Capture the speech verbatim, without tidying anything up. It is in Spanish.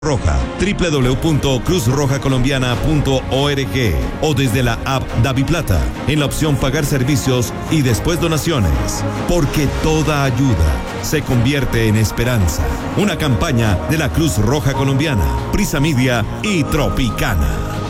Roja, doble u doble u doble u punto cruz roja colombiana punto org o desde la app DaviPlata en la opción pagar servicios y después donaciones, porque toda ayuda se convierte en esperanza. Una campaña de la Cruz Roja Colombiana, Prisa Media y Tropicana.